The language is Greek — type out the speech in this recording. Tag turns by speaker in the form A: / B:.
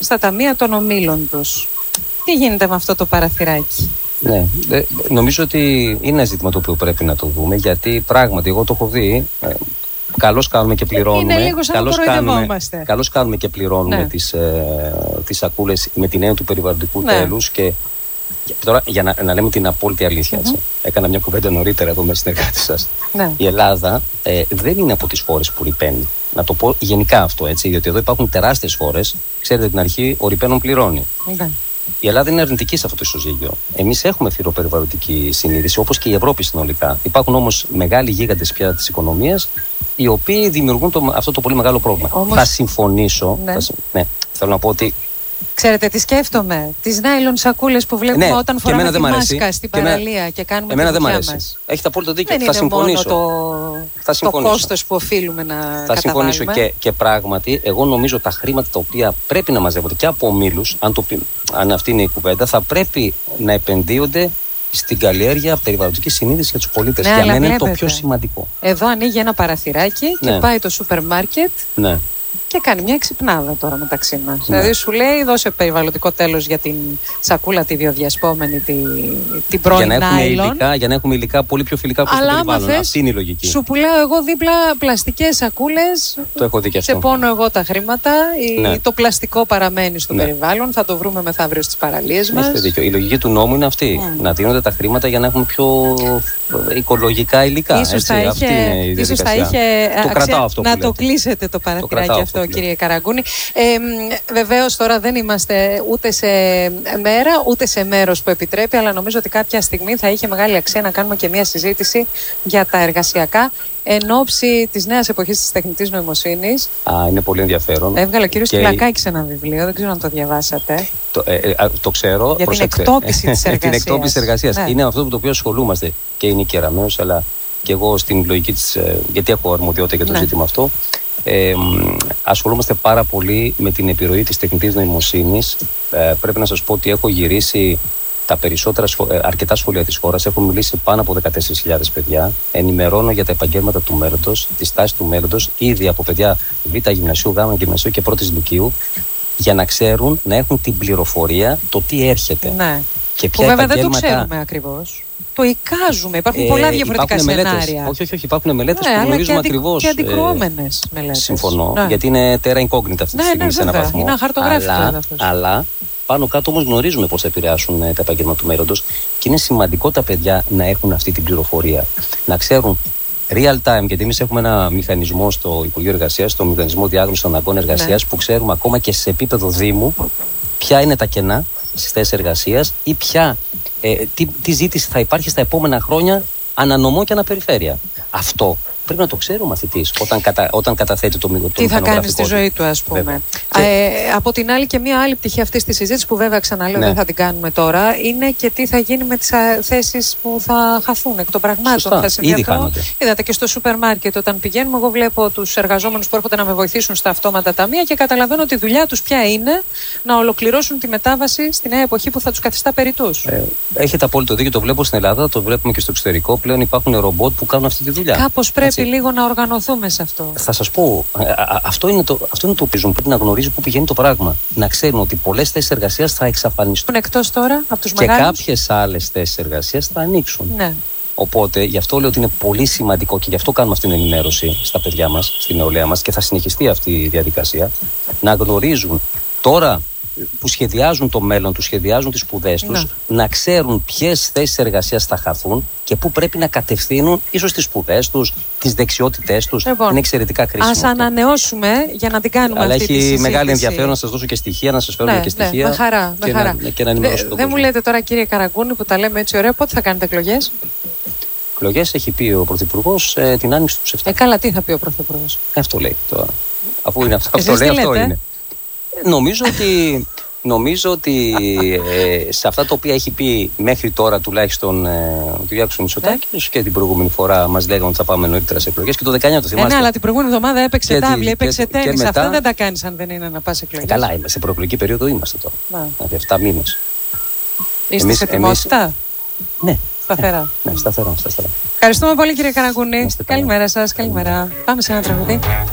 A: στα ταμεία των ομίλων τους. Τι γίνεται με αυτό το παραθυράκι?
B: Ναι, νομίζω ότι είναι ένα ζήτημα το οποίο πρέπει να το δούμε, γιατί πράγματι εγώ το έχω δει. Καλώς κάνουμε και πληρώνουμε.
A: Είναι λίγο σαν να κοροϊδευόμαστε.
B: Καλώς κάνουμε και πληρώνουμε, ναι, τις σακούλες με την έννοια του περιβαλλοντικού, ναι, τέλους. Και τώρα, για να λέμε την απόλυτη αλήθεια, έτσι. Έκανα μια κουβέντα νωρίτερα εδώ με συνεργάτες σας. Ναι. Η Ελλάδα δεν είναι από τις χώρες που ρηπαίνει. Να το πω γενικά αυτό, έτσι, γιατί εδώ υπάρχουν τεράστιες χώρες. Ξέρετε, την αρχή ο ρηπαίνων πληρώνει. Ναι. Η Ελλάδα είναι αρνητική σε αυτό το ισοζύγιο. Εμείς έχουμε φιλοπεριβαλλοντική συνείδηση, όπως και η Ευρώπη συνολικά. Υπάρχουν όμως μεγάλοι γίγαντες πια της οικονομίας, οι οποίοι δημιουργούν αυτό το πολύ μεγάλο πρόβλημα. Όμως, θα συμφωνήσω. Ναι, θέλω να πω ότι.
A: Ξέρετε τι σκέφτομαι? Τις νάιλον σακούλες που βλέπουμε, ναι, όταν φοράμε τη μάσκα στην παραλία και κάνουμε τη δουλειά μας.
B: Έχετε απόλυτο δίκιο.
A: Δεν είναι μόνο το κόστος που οφείλουμε να καταβάλουμε.
B: Θα συμφωνήσω και πράγματι, εγώ νομίζω τα χρήματα τα οποία πρέπει να μαζεύονται και από ομίλους, αν αυτή είναι η κουβέντα, θα πρέπει να επενδύονται στην καλλιέργεια περιβαλλοντική συνείδηση για τους πολίτες.
A: Ναι,
B: για μένα είναι το πιο σημαντικό.
A: Εδώ ανοίγει ένα παραθυράκι, ναι, και πάει το σούπερ μάρκετ. Ναι. Και κάνει μια εξυπνάδα τώρα μεταξύ μας. Ναι. Δηλαδή σου λέει, δώσε περιβαλλοντικό τέλος για την σακούλα τη βιοδιασπόμενη, την πρώην νάιλον.
B: Για να έχουμε υλικά πολύ πιο φιλικά προς το περιβάλλον. Αυτή είναι η λογική.
A: Σου πουλάω εγώ δίπλα πλαστικές σακούλες.
B: Το έχω δει και αυτό.
A: Σε πόνο εγώ τα χρήματα. Ναι. Το πλαστικό παραμένει στο, ναι, περιβάλλον. Θα το βρούμε μεθαύριο στις παραλίες μας.
B: Έχετε δίκιο. Η λογική του νόμου είναι αυτή. Να δίνονται τα χρήματα για να έχουμε πιο οικολογικά υλικά.
A: Ίσως θα είχε αξία να το κλείσετε το παραθυράκι αυτό, κύριε Καραγκούνη. Βεβαίως τώρα δεν είμαστε ούτε σε μέρα ούτε σε μέρος που επιτρέπει, αλλά νομίζω ότι κάποια στιγμή θα είχε μεγάλη αξία να κάνουμε και μια συζήτηση για τα εργασιακά εν ώψη της νέας εποχής της τεχνητής νοημοσύνης.
B: Είναι πολύ ενδιαφέρον.
A: Έβγαλε ο κύριος Τυλακάκης ένα βιβλίο, δεν ξέρω αν το διαβάσατε.
B: Το ξέρω.
A: Για την εκτόπιση της εργασίας.
B: Την εκτόπιση της εργασίας. Ναι. Είναι αυτό με το οποίο ασχολούμαστε και η Νίκη Αραμέως, αλλά και εγώ στην λογική της, γιατί έχω αρμοδιότητα για το, ναι, ζήτημα αυτό. Ασχολούμαστε πάρα πολύ με την επιρροή της τεχνητής νοημοσύνης. Πρέπει να σας πω ότι έχω γυρίσει αρκετά σχολεία της χώρας. Έχω μιλήσει πάνω από 14.000 παιδιά. Ενημερώνω για τα επαγγέλματα του μέλλοντος, τις τάσεις του μέλλοντος, ήδη από παιδιά Β' γυμνασίου, Γ' γυμνασίου και πρώτης λυκείου, για να ξέρουν, να έχουν την πληροφορία το τι έρχεται.
A: Ναι. Και ποια βέβαια δεν το ξέρουμε ακριβώς. Το εικάζουμε. Υπάρχουν πολλά διαφορετικά σενάρια.
B: Όχι, υπάρχουν μελέτες, ναι, που γνωρίζουμε ακριβώς.
A: Και αντικρουόμενες μελέτες.
B: Συμφωνώ, ναι, γιατί είναι terra incognita αυτή τη στιγμή, σε έναν βαθμό.
A: Είναι αχαρτογράφητο.
B: Αλλά πάνω κάτω όμως γνωρίζουμε πώς θα επηρεάσουν τα επαγγέλματα του μέλλοντος, και είναι σημαντικό τα παιδιά να έχουν αυτή την πληροφορία. Να ξέρουν real time, γιατί εμείς έχουμε ένα μηχανισμό στο Υπουργείο Εργασίας, το μηχανισμό διάγνωσης των αναγκών εργασίας, ναι, που ξέρουμε ακόμα και σε επίπεδο Δήμου ποια είναι τα κενά στις θέσεις εργασίας ή τι ζήτηση θα υπάρχει στα επόμενα χρόνια ανανομό και αναπεριφέρεια. Αυτό πρέπει να το ξέρει ο μαθητής όταν καταθέτει το μηχανογραφικό.
A: Τι θα κάνει στη ζωή του, ας πούμε. Από την άλλη, και μία άλλη πτυχή αυτής της συζήτησης, που βέβαια ξαναλέω, ναι, δεν θα την κάνουμε τώρα, είναι και τι θα γίνει με τις θέσεις που θα χαθούν εκ των πραγμάτων.
B: Σωστά.
A: Θα συμβεί
B: Ήδη
A: αυτό.
B: χάνονται.
A: Είδατε και στο σούπερ μάρκετ όταν πηγαίνουμε, εγώ βλέπω τους εργαζόμενους που έρχονται να με βοηθήσουν στα αυτόματα ταμεία και καταλαβαίνω ότι η δουλειά τους πια είναι να ολοκληρώσουν τη μετάβαση στη νέα εποχή που θα τους καθιστά περιττούς.
B: Έχετε απόλυτο δίκιο, το βλέπω στην Ελλάδα, το βλέπουμε και στο εξωτερικό. Πλέον υπάρχουν ρομπότ που κάνουν αυτή τη δουλειά.
A: Κάπως πρέπει λίγο να οργανωθούμε σε αυτό.
B: Θα σας πω, αυτό είναι το οποίο πρέπει να γνωρίζει πού πηγαίνει το πράγμα. Να ξέρουν ότι πολλές θέσεις εργασίας θα εξαφανιστούν.
A: Εκτός τώρα από τους
B: και
A: μεγάλους.
B: Κάποιες άλλες θέσεις εργασίας θα ανοίξουν.
A: Ναι.
B: Οπότε γι' αυτό λέω ότι είναι πολύ σημαντικό και γι' αυτό κάνουμε αυτή την ενημέρωση στα παιδιά μας, στην νεολαία μας, και θα συνεχιστεί αυτή η διαδικασία. Να γνωρίζουν τώρα που σχεδιάζουν το μέλλον τους, σχεδιάζουν τις σπουδές τους, να ξέρουν ποιες θέσεις εργασίας θα χαθούν και πού πρέπει να κατευθύνουν ίσως τις σπουδές τους, τις δεξιότητές τους.
A: Λοιπόν,
B: είναι εξαιρετικά κρίσιμο.
A: Ας ανανεώσουμε για να την κάνουμε
B: αλλά
A: αυτή τη συζήτηση.
B: Αλλά έχει μεγάλη ενδιαφέρον να σας δώσω και στοιχεία, να σας φέρουμε και στοιχεία.
A: Με χαρά.
B: Και να ενημερώσω τον κόσμο.
A: Δεν μου λέτε τώρα, κύριε Καραγκούνη, που τα λέμε έτσι ωραία, πότε θα κάνετε εκλογές?
B: Εκλογές έχει πει ο Πρωθυπουργός την άνοιξη του 7.
A: Καλά, τι θα πει ο Πρωθυπουργός?
B: Αυτό λέει τώρα. Αφού είναι αυτό λέει, αυτό είναι. Νομίζω ότι σε αυτά τα οποία έχει πει μέχρι τώρα τουλάχιστον ο Κυριάκος Μητσοτάκης, και την προηγούμενη φορά μας λέγανε ότι θα πάμε νωρίτερα σε εκλογές, και το 19 το θυμάστε.
A: Ναι, αλλά την προηγούμενη εβδομάδα έπαιξε τάβλη, έπαιξε τένις. Αυτά δεν τα κάνεις αν δεν είναι να πας εκλογές.
B: Καλά, σε προεκλογική περίοδο είμαστε τώρα. 7 μήνες.
A: Είστε σε ετοιμότητα?
B: Ναι.
A: Σταθερά.
B: Ναι, σταθερά.
A: Ευχαριστούμε πολύ, κύριε Καραγκούνη. Καλημέρα σας, καλημέρα. Πάμε σε ένα τραγουδί.